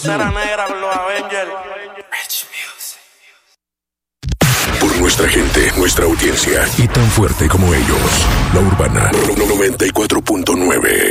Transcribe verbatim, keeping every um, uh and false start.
Será negra con los Avengers. Por nuestra gente, nuestra audiencia y tan fuerte como ellos. La Urbana noventa y cuatro punto nueve.